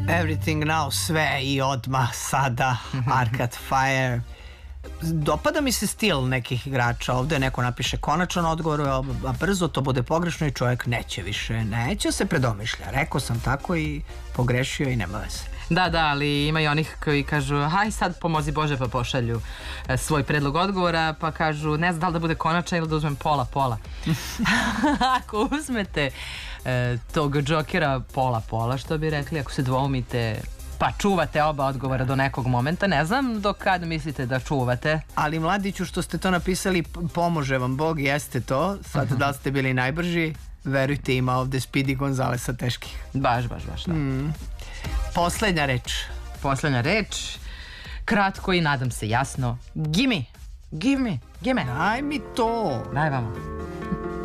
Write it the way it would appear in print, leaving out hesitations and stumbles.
Everything Now, sve i odmah sada, Arcade Fire. Dopada mi se stil nekih igrača. Ovde neko napiše konačan odgovor, a brzo to bude pogrešno i čovjek neće više, neće se predomišlja. Rekao sam tako i pogrešio i nema veze. Da, ali ima i onih koji kažu haj sad pomozi Bože pa pošalju svoj predlog odgovora pa kažu ne znam da li da bude konačan ili da uzmem pola. Ako uzmete tog džokera pola, što bi rekli, ako se dvoumite pa čuvate oba odgovora do nekog momenta, ne znam do kad mislite da čuvate. Ali mladiću što ste to napisali, pomože vam Bog, jeste to. Sad da li ste bili najbrži, verujte ima ovde Speedy Gonzalesa teških. Baš da. Poslednja reč, kratko i nadam se jasno. Give me. Daj mi to. Daj vamo.